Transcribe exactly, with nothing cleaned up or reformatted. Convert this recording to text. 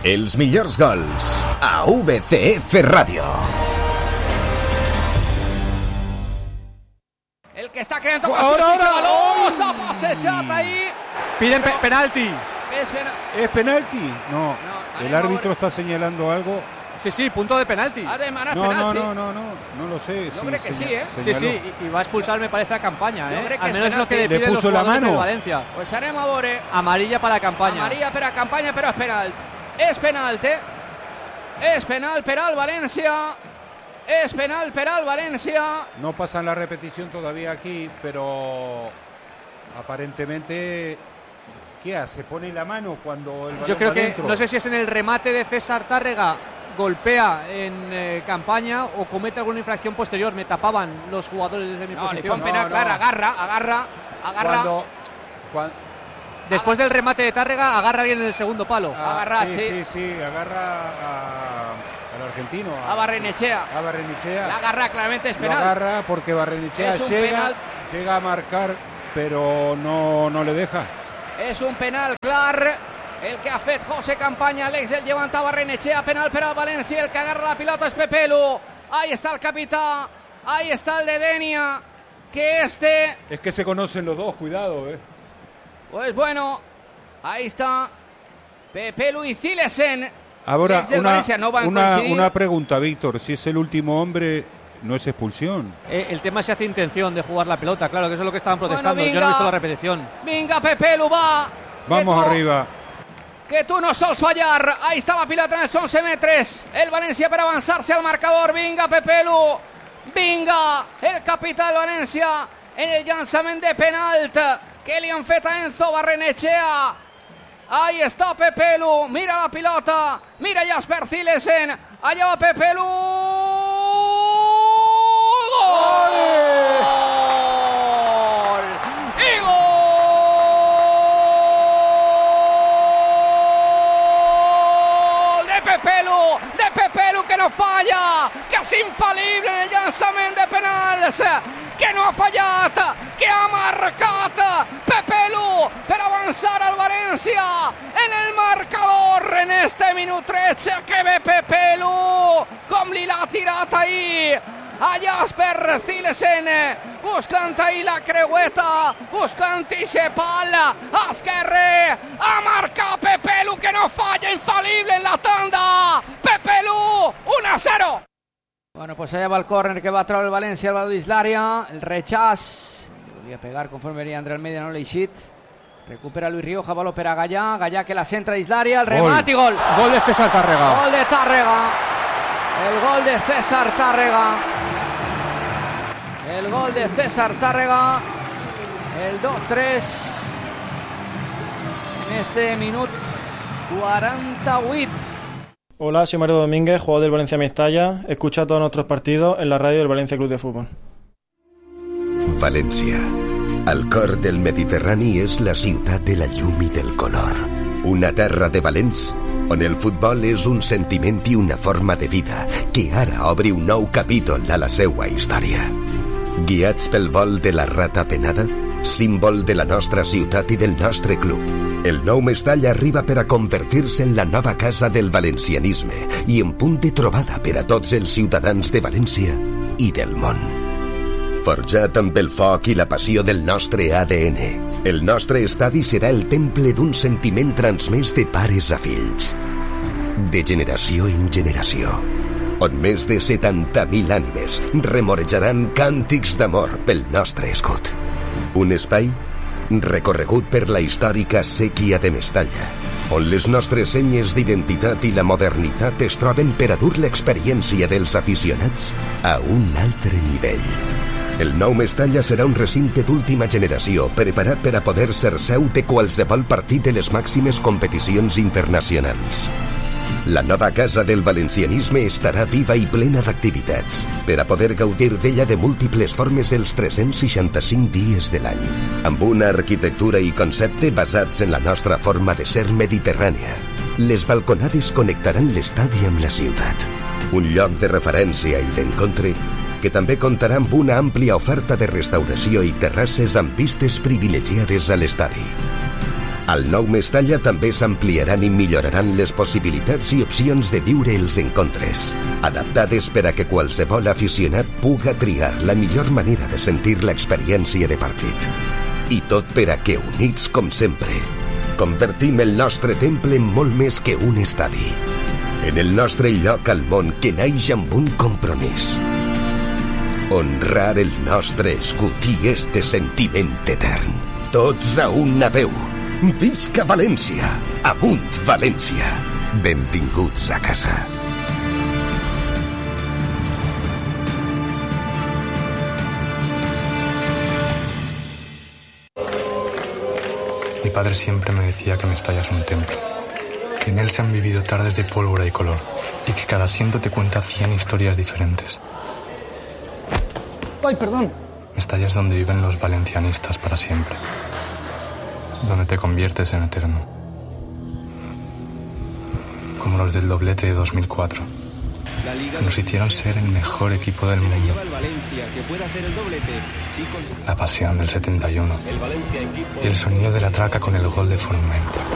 Els millors gols a V C F Radio. El que está creando ahora, ahora, balón, se ha pasejado ahí. Piden pe- penalti. Es, pena- ¿Es penalti? No, No, el árbitro está señalando algo. Sí, sí, punto de penalti. Además, No, no, penalti. no, no, no, no lo sé. Yo sí, creo que sí, ¿eh? Sí, señaló. sí, y, y va a expulsar, me parece, a Campaña, Yo ¿eh? creo que Al es menos es lo que penalti. le ¿Le piden los puso la jugadores mano? del Valencia. Pues haremos a veure. Amarilla para Campaña. Amarilla per a Campanya, però és penal. És penal, eh? És penal per al València. És penal per al València. No pasan la repetición todavía aquí, pero aparentemente, ¿qué hace? ¿Pone la mano cuando el balón Yo creo va que, dentro? no sé si es en el remate de César Tárrega, golpea en eh, Campaña o comete alguna infracción posterior. Me tapaban los jugadores desde mi No, li posición. fan penal, no. clar, agarra, agarra, agarra. Cuando, cuan- Después del remate de Tárrega, agarra bien en el segundo palo. ah, Agarra, sí, sí. sí, sí, agarra a- al argentino. A Barrenechea. A Barrenechea. La agarra, claramente és Lo penal. agarra porque Barrenechea Es un llega, penal. llega a marcar, pero no, no le deja. És un penal clar el que ha fet José Campanya, l'ex del Llevant a Barrenechea, penal per al València, el que agarra la pilota és Pepelu, ahí está el capità, ahí está el de Denia, que este, Es que se conocen los dos, cuidado, eh. pues bueno, ahí está Pepelu y Zilesen. Ahora, L'ex del una, València no van una, coincidir. una pregunta, Víctor, si es el último hombre, no es expulsión. Eh, el tema se hace intención de jugar la pelota, claro, que eso es lo que estaban Bueno, protestando. Yo no venga. he visto la repetición. Vinga, Pepelu, va. Vamos Que tu- arriba. Que tú no sols fallar. Ahí está la pilota en els once metres. El València per avançar-se al marcador. Vinga, Pepelu. Vinga, el capità del València en el llançament de penalt que li han fet a Enzo Barrenechea. Ahí está Pepelu. Mira la pilota. Mira Jasper Zilesen. Allà va Pepelu. Gol! I gol! De Pepelu, de Pepelu que no falla, que és infal·lible en el llançament de penals, que no ha fallat, que ha marcat Pepelu per avançar al València en el marcador en este minut tretze. Que ve Pepelu, com li l'ha tirat ahir a Jasper Zilesen, buscant ahir la creueta, buscant ixe pal esquerre, a marcar Pepelu que no falla, infal·lible en la tanda. Pepelu, uno a cero. Bueno, pues allá va el córner que va a traer el València al balón d'Islària, el rechaz, volvia a pegar conforme venía André Almeida, no l'ha eixit. Recupera Luis Rioja, baló per a Gallà, Gallà que la centra d'Islària, el remat i gol. Gol de César Tárrega. Gol de Tárrega. El gol de César Tárrega. El gol de César Tárrega. El dos tres. En este minut cuarenta-vuit. Hola, soy Mario Domínguez, jugador del Valencia Mestalla. Escucha todos nuestros partidos en la radio del Valencia Club de Fútbol. València, al cor del Mediterrani, és la ciutat de la llum i del color. Una terra de valents on el futbol és un sentiment i una forma de vida que ara obre un nou capítol a la seua història. Guiats pel vol de la rata penada, símbol de la nostra ciutat i del nostre club, el nou Mestalla arriba per a convertir-se en la nova casa del valencianisme i en punt de trobada per a tots els ciutadans de València i del món. Forjat amb el foc i la passió del nostre A D N, el nostre estadi serà el temple d'un sentiment transmès de pares a fills, de generació en generació, on més de setanta mil ànimes remorejaran càntics d'amor pel nostre escut. Un espai recorregut per la històrica sèquia de Mestalla, on les nostres senyes d'identitat i la modernitat es troben per a dur l'experiència dels aficionats a un altre nivell. El nou Mestalla serà un recinte d'última generació preparat per a poder ser seu de qualsevol partit de les màximes competicions internacionals. La nova casa del valencianisme estarà viva i plena d'activitats per a poder gaudir d'ella de múltiples formes els tres-cents seixanta-cinc dies de l'any, amb una arquitectura i concepte basats en la nostra forma de ser mediterrània. Les balconades connectaran l'estadi amb la ciutat, un lloc de referència i d'encontre que també comptarà amb una àmplia oferta de restauració i terrasses amb vistes privilegiades a l'estadi. Al nou Mestalla també s'ampliaran i milloraran les possibilitats i opcions de viure els encontres, adaptades per a que qualsevol aficionat puga triar la millor manera de sentir l'experiència de partit. I tot per a que, units com sempre, convertim el nostre temple en molt més que un estadi. En el nostre lloc al món que naix amb un compromís. Honrar el nostre escut i este sentiment etern. Tots a una veu. Visca València! Amunt València! Benvinguts a casa. Mi padre siempre me decía que Mestalla es un templo, que en él se han vivido tardes de pólvora y color, y que cada asiento te cuenta cien historias diferentes. ¡Ay, perdón! Mestalla es donde viven los valencianistas para siempre, donde te conviertes en eterno, como los del doblete de dos mil cuatro, que nos hicieron ser el mejor equipo del mundo. La pasión del setenta y uno y el sonido de la traca con el gol de Forment.